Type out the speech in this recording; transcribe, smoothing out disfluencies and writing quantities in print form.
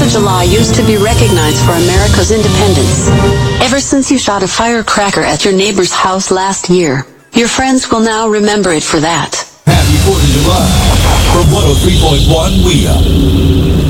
of July used to be recognized for America's independence. Ever since you shot a firecracker at your neighbor's house last year, your friends will now remember it for that. Happy 4th of July from 103.1 We Are.